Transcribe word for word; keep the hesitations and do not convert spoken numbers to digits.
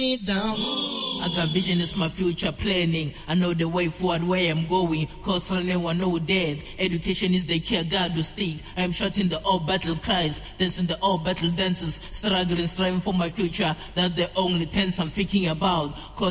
down. I got vision, it's my future planning. I know the way forward, where I'm going. Cause I never know death. Education is the key God will stick. I am shouting the all battle cries, dancing the all battle dances, struggling, striving for my future. That's the only tense I'm thinking about. Cause